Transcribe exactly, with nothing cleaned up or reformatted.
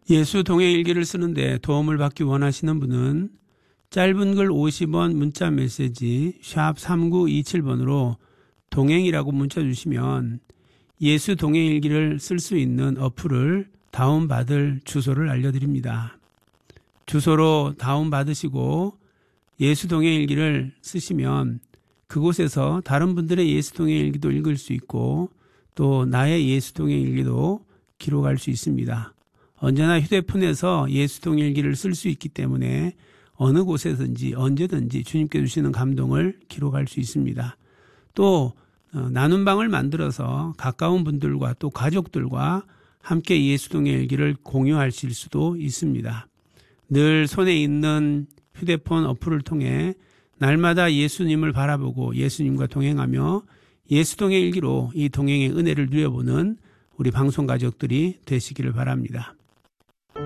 예수 동행일기를 쓰는데 도움을 받기 원하시는 분은 짧은 글 오십 원 문자 메시지 샵 삼구이칠 번으로 동행이라고 문자 주시면 예수 동행일기를 쓸 수 있는 어플을 다운받을 주소를 알려드립니다. 주소로 다운받으시고 예수 동행일기를 쓰시면 그곳에서 다른 분들의 예수 동행일기도 읽을 수 있고 또 나의 예수 동행일기도 기록할 수 있습니다. 언제나 휴대폰에서 예수 동행일기를 쓸 수 있기 때문에 어느 곳에든지 언제든지 주님께 주시는 감동을 기록할 수 있습니다. 또 나눔방을 만들어서 가까운 분들과 또 가족들과 함께 예수 동행일기를 공유하실 수도 있습니다. 늘 손에 있는 휴대폰 어플을 통해 날마다 예수님을 바라보고 예수님과 동행하며 예수 동행일기로 이 동행의 은혜를 누려보는 우리 방송 가족들이 되시기를 바랍니다.